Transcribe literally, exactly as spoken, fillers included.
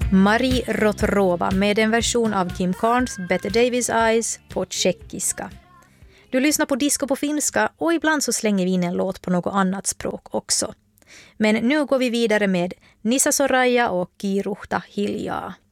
Marie Rotorova med en version av Kim Carnes Better Davis Eyes på tjeckiska. Du lyssnar på disco på finska och ibland så slänger vi in en låt på något annat språk också. Men nu går vi vidare med Nissa Soraya och Kiruhta Hiljaa.